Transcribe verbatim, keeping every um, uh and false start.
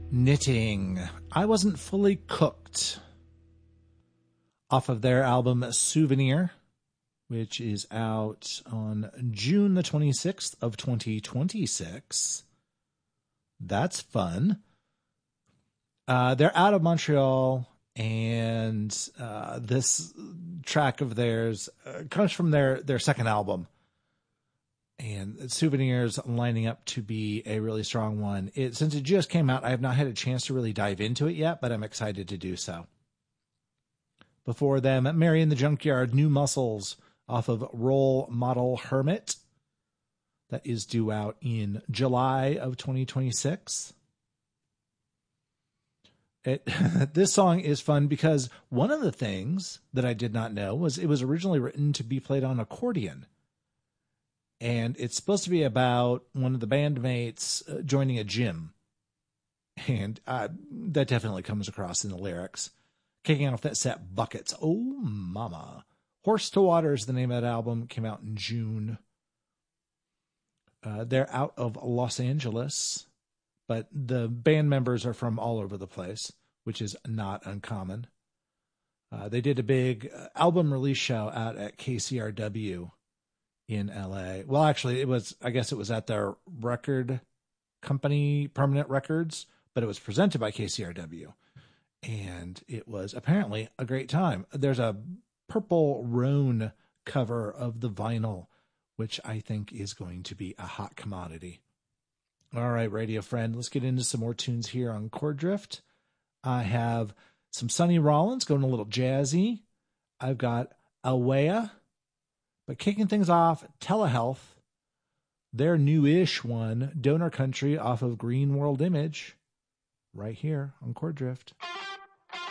Knitting. I Wasn't Fully Cooked. Off of their album Souvenir, which is out on June the twenty-sixth of twenty twenty-six. That's fun. Uh, they're out of Montreal, and uh, this track of theirs uh, comes from their, their second album. And Souvenirs lining up to be a really strong one. It, since it just came out, I have not had a chance to really dive into it yet, but I'm excited to do so. Before them, Mary in the Junkyard, New Muscles, off of Role Model Hermit. That is due out in July of twenty twenty-six. It, this song is fun because one of the things that I did not know was it was originally written to be played on accordion. And it's supposed to be about one of the bandmates uh, joining a gym. And uh, that definitely comes across in the lyrics. Kicking off that set, Buckets. Oh, mama. Horse to Water is the name of that album. Came out in June. Uh, they're out of Los Angeles, but the band members are from all over the place, which is not uncommon. Uh, they did a big uh, album release show out at K C R W in L A. Well, actually, it was, I guess it was at their record company, Permanent Records, but it was presented by K C R W. And it was apparently a great time. There's a Purple Roan cover of the vinyl, which I think is going to be a hot commodity. All right, radio friend, let's get into some more tunes here on Chord Drift. I have some Sonny Rollins going a little jazzy. I've got Awea. But kicking things off, Telehealth, their new-ish one, Donor Country off of Green World Image, right here on Chord Drift.